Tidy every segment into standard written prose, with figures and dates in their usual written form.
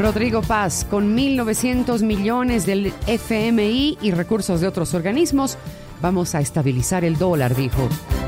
Rodrigo Paz, con 1.900 millones del FMI y recursos de otros organismos, vamos a estabilizar el dólar, dijo.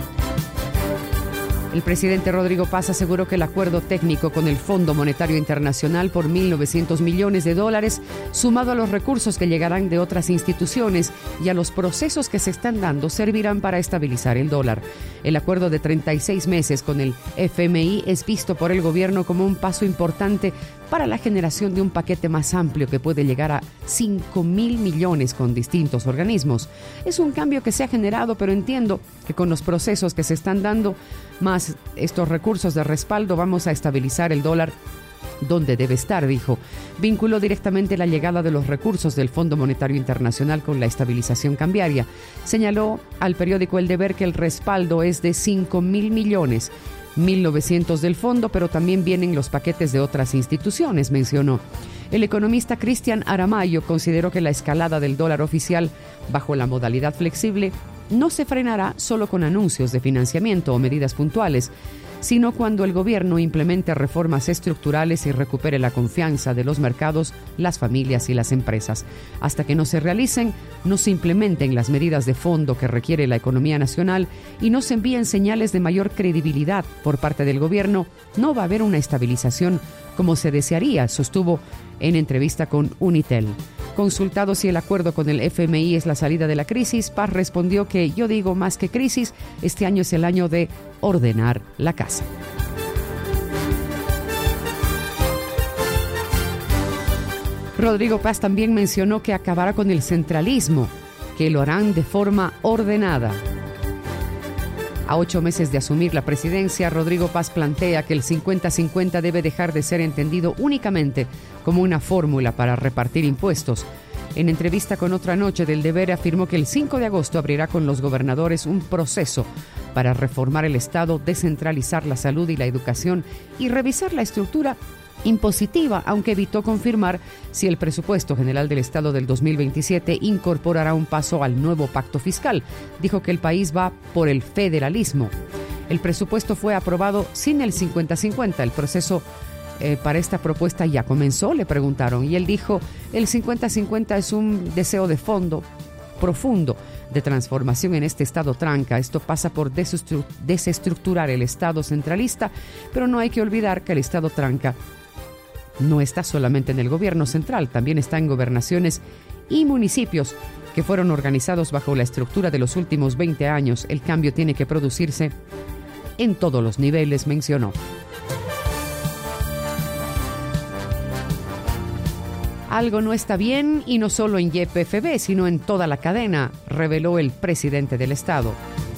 El presidente Rodrigo Paz aseguró que el acuerdo técnico con el Fondo Monetario Internacional por 1.900 millones de dólares, sumado a los recursos que llegarán de otras instituciones y a los procesos que se están dando, servirán para estabilizar el dólar. El acuerdo de 36 meses con el FMI es visto por el gobierno como un paso importante para la generación de un paquete más amplio que puede llegar a 5.000 millones con distintos organismos. Es un cambio que se ha generado, pero entiendo que con los procesos que se están dando, más estos recursos de respaldo, vamos a estabilizar el dólar donde debe estar, dijo. Vinculó directamente la llegada de los recursos del Fondo Monetario Internacional con la estabilización cambiaria. Señaló al periódico El Deber que el respaldo es de 5.000 millones, 1.900 del fondo, pero también vienen los paquetes de otras instituciones, mencionó. El economista Cristian Aramayo consideró que la escalada del dólar oficial bajo la modalidad flexible no se frenará solo con anuncios de financiamiento o medidas puntuales, sino cuando el gobierno implemente reformas estructurales y recupere la confianza de los mercados, las familias y las empresas. Hasta que no se realicen, no se implementen las medidas de fondo que requiere la economía nacional y no se envíen señales de mayor credibilidad por parte del gobierno, no va a haber una estabilización como se desearía, sostuvo en entrevista con Unitel. Consultado si el acuerdo con el FMI es la salida de la crisis, Paz respondió que yo digo más que crisis, este año es el año de ordenar la casa. Rodrigo Paz también mencionó que acabará con el centralismo, que lo harán de forma ordenada. A 8 meses de asumir la presidencia, Rodrigo Paz plantea que el 50-50 debe dejar de ser entendido únicamente como una fórmula para repartir impuestos. En entrevista con Otra Noche del Deber, afirmó que el 5 de agosto abrirá con los gobernadores un proceso para reformar el Estado, descentralizar la salud y la educación y revisar la estructura impositiva, aunque evitó confirmar si el presupuesto general del Estado del 2027 incorporará un paso al nuevo pacto fiscal. Dijo que el país va por el federalismo. El presupuesto fue aprobado sin el 50-50. El proceso para esta propuesta ya comenzó, le preguntaron, y él dijo, el 50-50 es un deseo de fondo profundo de transformación en este Estado tranca. Esto pasa por desestructurar el Estado centralista, pero no hay que olvidar que el Estado tranca no está solamente en el gobierno central, también está en gobernaciones y municipios que fueron organizados bajo la estructura de los últimos 20 años. El cambio tiene que producirse en todos los niveles, mencionó. Algo no está bien, y no solo en YPFB, sino en toda la cadena, reveló el presidente del Estado.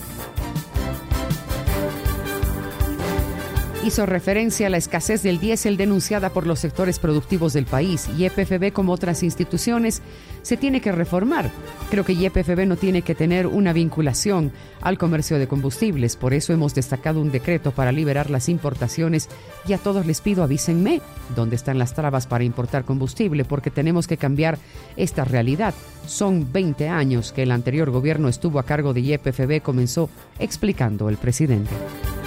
Hizo referencia a la escasez del diésel denunciada por los sectores productivos del país. YPFB, como otras instituciones, se tiene que reformar. Creo que YPFB no tiene que tener una vinculación al comercio de combustibles. Por eso hemos destacado un decreto para liberar las importaciones, y a todos les pido, avísenme dónde están las trabas para importar combustible, porque tenemos que cambiar esta realidad. Son 20 años que el anterior gobierno estuvo a cargo de YPFB, comenzó explicando el presidente.